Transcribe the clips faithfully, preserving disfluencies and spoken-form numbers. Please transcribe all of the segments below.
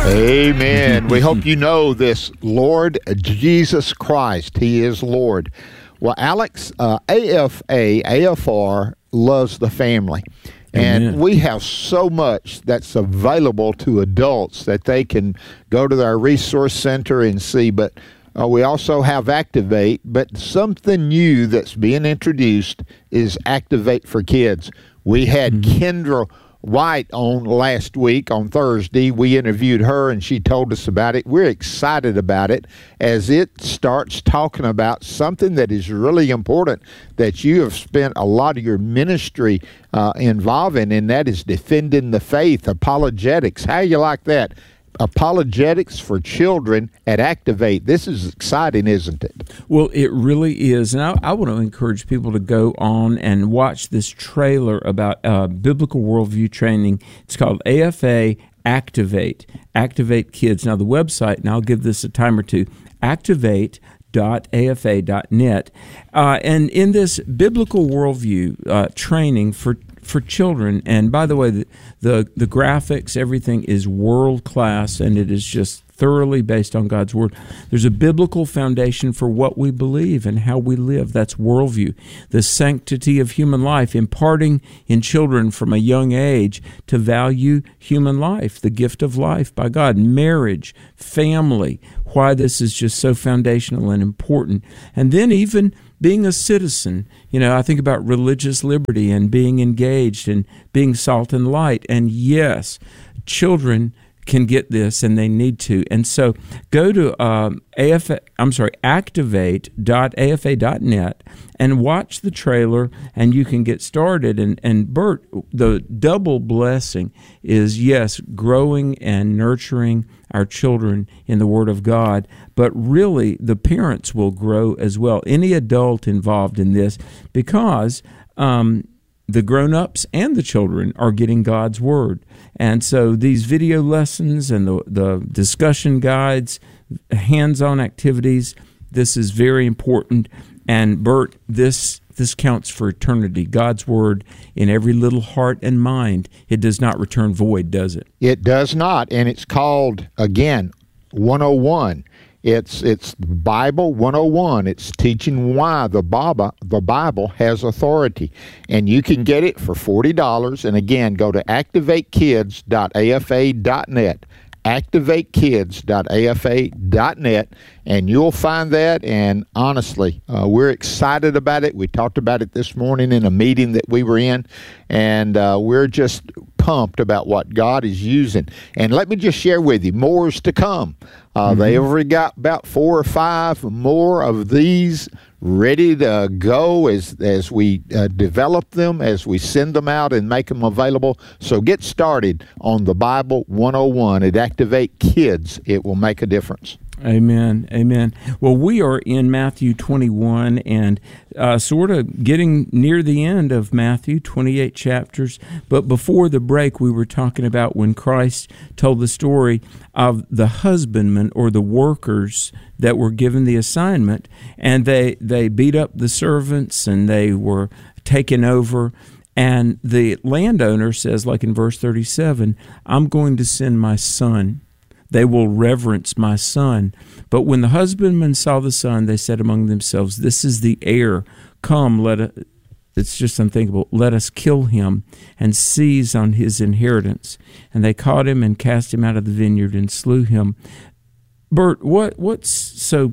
Amen. We hope you know this Lord Jesus Christ. He is Lord. Well, Alex, uh, A F A, A F R loves the family. And Amen. We have so much that's available to adults that they can go to our resource center and see. But uh, we also have Activate. But something new that's being introduced is Activate for Kids. We had mm-hmm. Kendra White on last week on Thursday. We interviewed her and she told us about it. We're excited about it as it starts talking about something that is really important that you have spent a lot of your ministry uh, involving, and that is defending the faith, apologetics. How you like that? Apologetics for children at Activate. This is exciting, isn't it? Well, it really is. And I, I want to encourage people to go on and watch this trailer about uh, biblical worldview training. It's called A F A Activate, Activate Kids. Now, the website, and I'll give this a time or two, activate dot A F A dot net. Uh, and in this biblical worldview uh, training for for children, and by the way, the, the the graphics, everything is world class, and it is just thoroughly based on God's Word. There's a biblical foundation for what we believe and how we live. That's worldview. The sanctity of human life, imparting in children from a young age to value human life, the gift of life by God, marriage, family, why this is just so foundational and important. And then even being a citizen, you know, I think about religious liberty and being engaged and being salt and light. And yes, children can get this, and they need to. And so go to um, A F A, I'm sorry, activate dot A F A dot net and watch the trailer, and you can get started. And, and Bert, the double blessing is, yes, growing and nurturing our children in the Word of God, but really the parents will grow as well. Any adult involved in this, because um, the grown-ups and the children are getting God's Word. And so these video lessons and the, the discussion guides, hands-on activities, this is very important. And Bert, this this counts for eternity. God's Word in every little heart and mind. It does not return void, does it? It does not, and it's called, again, one oh one. It's it's Bible one oh one. It's teaching why the Bible, the Bible has authority. And you can get it for forty dollars. And again, go to activate kids dot A F A dot net. activate kids dot A F A dot net, and you'll find that. And honestly, uh, we're excited about it. We talked about it this morning in a meeting that we were in, and uh, we're just pumped about what God is using. And let me just share with you, more is to come. Uh, mm-hmm. They already got about four or five more of these ready to go as as we uh, develop them, as we send them out and make them available. So get started on the Bible one oh one at Activate Kids. It will make a difference. Amen. Amen. Well, we are in Matthew twenty-one and uh, sort of getting near the end of Matthew, twenty-eight chapters. But before the break, we were talking about when Christ told the story of the husbandmen or the workers that were given the assignment, and they, they beat up the servants and they were taken over. And the landowner says, like in verse thirty-seven, I'm going to send my son. They will reverence my son. But when the husbandmen saw the son, they said among themselves, this is the heir. Come, let us, it's just unthinkable. Let us kill him and seize on his inheritance. And they caught him and cast him out of the vineyard and slew him. Bert, what what's so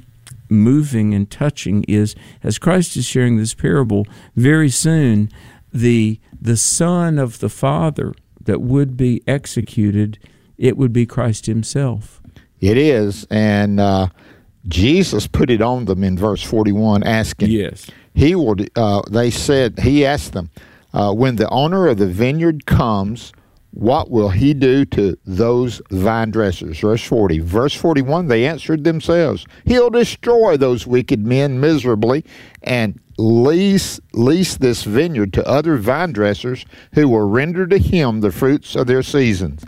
moving and touching is, as Christ is sharing this parable, very soon the the son of the father that would be executed, it would be Christ himself. It is, and uh, Jesus put it on them in verse forty-one, asking, yes. He will. Uh, they said, he asked them, uh, when the owner of the vineyard comes, what will he do to those vine dressers? Verse forty. Verse forty-one, they answered themselves, he'll destroy those wicked men miserably and lease, lease this vineyard to other vine dressers who will render to him the fruits of their seasons.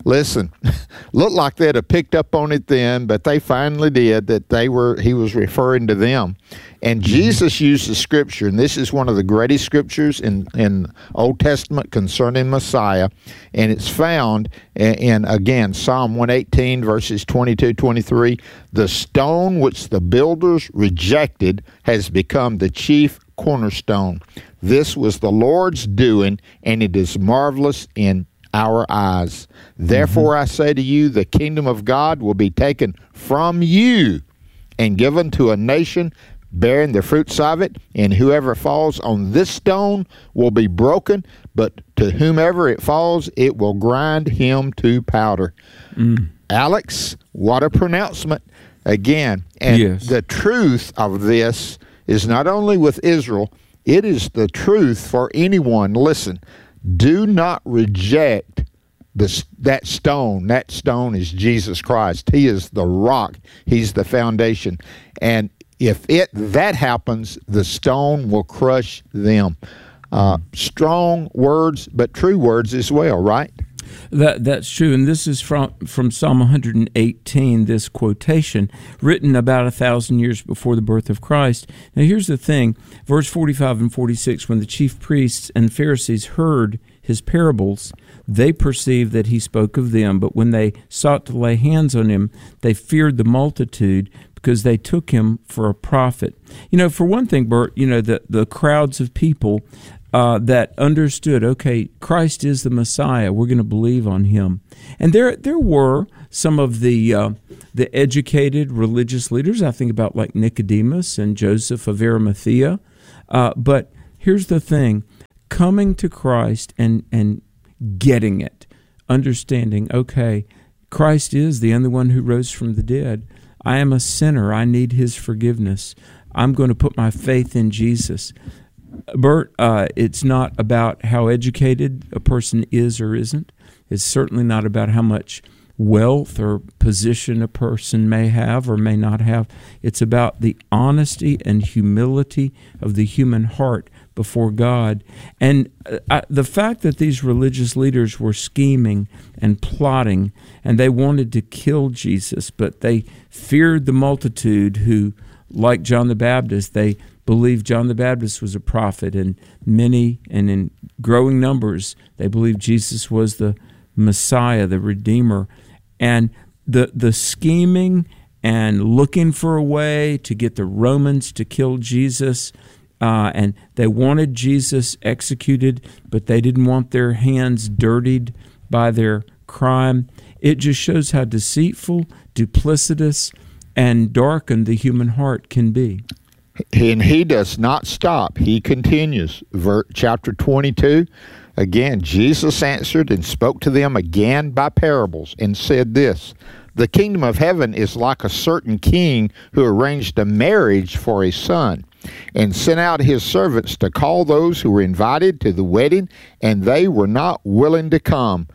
listen, looked like they'd have picked up on it then, but they finally did, that they were, he was referring to them. And Jesus used the scripture, and this is one of the greatest scriptures in, in Old Testament concerning Messiah, and it's found in, in again, Psalm one eighteen, verses twenty-two, twenty-three. The stone which the builders rejected has become the chief cornerstone. This was the Lord's doing, and it is marvelous in our eyes. Therefore, mm-hmm. I say to you, the kingdom of God will be taken from you and given to a nation bearing the fruits of it, and whoever falls on this stone will be broken, but to whomever it falls, it will grind him to powder. Mm. Alex, what a pronouncement. Again, and yes. The truth of this is not only with Israel, it is the truth for anyone. Listen, do not reject this, that stone. That stone is Jesus Christ. He is the rock. He's the foundation. And if it that happens, the stone will crush them. Uh, strong words, but true words as well, right? That that's true, and this is from from Psalm one eighteen. This quotation, written about a thousand years before the birth of Christ. Now, here's the thing: verse forty-five and forty-six. When the chief priests and Pharisees heard his parables, they perceived that he spoke of them. But when they sought to lay hands on him, they feared the multitude, because they took him for a prophet. You know, for one thing, Bert, you know, the, the crowds of people uh, that understood, okay, Christ is the Messiah, we're going to believe on him. And there there were some of the uh, the educated religious leaders, I think about like Nicodemus and Joseph of Arimathea. Uh, but here's the thing, coming to Christ and, and getting it, understanding, okay, Christ is the only one who rose from the dead. I am a sinner. I need his forgiveness. I'm going to put my faith in Jesus. Bert, uh, it's not about how educated a person is or isn't. It's certainly not about how much wealth or position a person may have or may not have. It's about the honesty and humility of the human heart before God. And uh, the fact that these religious leaders were scheming and plotting, and they wanted to kill Jesus, but they feared the multitude who, like John the Baptist, they believed John the Baptist was a prophet, and many, and in growing numbers, they believed Jesus was the Messiah, the Redeemer. And the the scheming and looking for a way to get the Romans to kill Jesus, Uh, and they wanted Jesus executed, but they didn't want their hands dirtied by their crime. It just shows how deceitful, duplicitous, and darkened the human heart can be. And he does not stop. He continues. Ver- chapter twenty-two, again, Jesus answered and spoke to them again by parables and said this, the kingdom of heaven is like a certain king who arranged a marriage for his son, and sent out his servants to call those who were invited to the wedding, and they were not willing to come.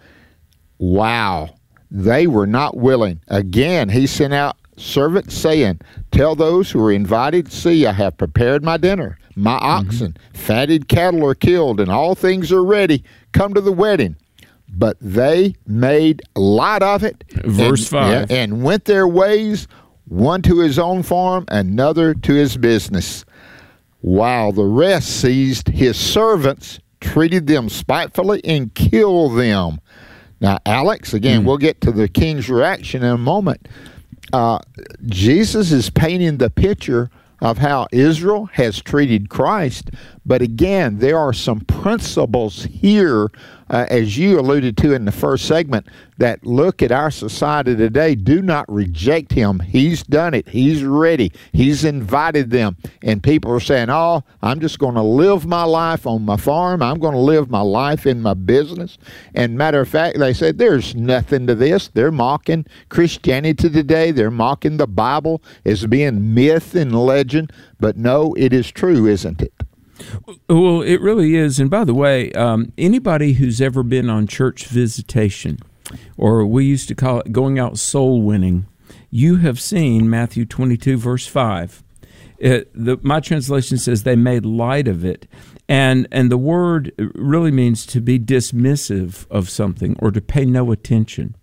Wow. They were not willing. Again, he sent out servants saying, tell those who are invited, see, I have prepared my dinner. My oxen, mm-hmm. fatted cattle are killed, and all things are ready. Come to the wedding. But they made light of it. Verse and, five. And went their ways, one to his own farm, another to his business. While the rest seized his servants, treated them spitefully, and killed them. Now, Alex, again, mm. we'll get to the king's reaction in a moment. Uh, Jesus is painting the picture of how Israel has treated Christ, but again, there are some principles here, uh, as you alluded to in the first segment, that look at our society today. Do not reject him. He's done it. He's ready. He's invited them. And people are saying, oh, I'm just going to live my life on my farm. I'm going to live my life in my business. And matter of fact, they said there's nothing to this. They're mocking Christianity today. They're mocking the Bible as being myth and legend. But no, it is true, isn't it? Well, it really is. And by the way, um, anybody who's ever been on church visitation, or we used to call it going out soul winning, you have seen Matthew twenty-two, verse five. It, the, my translation says they made light of it. And, and the word really means to be dismissive of something or to pay no attention.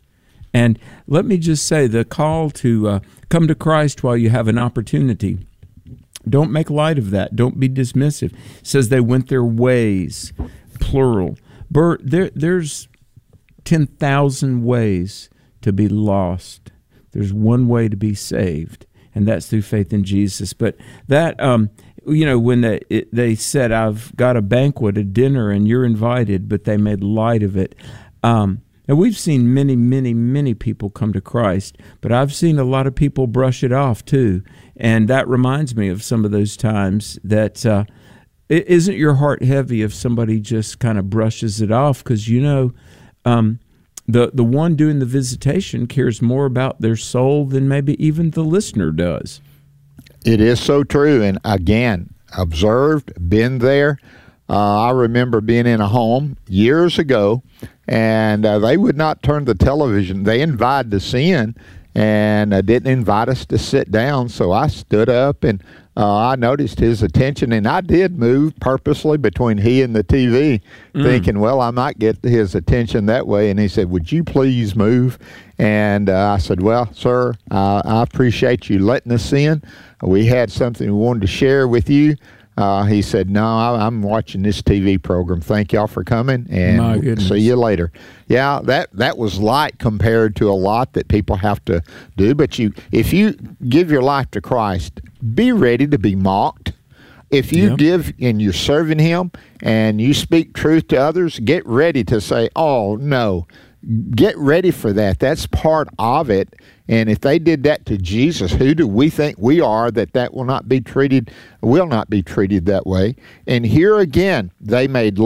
And let me just say, the call to uh, come to Christ while you have an opportunity, don't make light of that. Don't be dismissive. It says they went their ways, plural. Bert, there, there's ten thousand ways to be lost. There's one way to be saved, and that's through faith in Jesus. But that, um, you know, when they, it, they said, I've got a banquet, a dinner, and you're invited, but they made light of it. Um, and we've seen many, many, many people come to Christ, but I've seen a lot of people brush it off too. And that reminds me of some of those times that uh, it isn't your heart heavy if somebody just kind of brushes it off, because, you know, um, the, the one doing the visitation cares more about their soul than maybe even the listener does. It is so true. And again, observed, been there. Uh, I remember being in a home years ago, and uh, they would not turn the television. They invited us in and uh, didn't invite us to sit down. So I stood up, and uh, I noticed his attention, and I did move purposely between he and the T V, mm. thinking, well, I might get his attention that way. And he said, would you please move? And uh, I said, well, sir, uh, I appreciate you letting us in. We had something we wanted to share with you. Uh, he said, no, I, I'm watching this T V program. Thank y'all for coming, and see you later. Yeah, that, that was light compared to a lot that people have to do. But you, if you give your life to Christ, be ready to be mocked. If you yep. give and you're serving him and you speak truth to others, get ready to say, oh, no. Get ready for that. That's part of it. And if they did that to Jesus, who do we think we are that that will not be treated, will not be treated that way? And here again, they made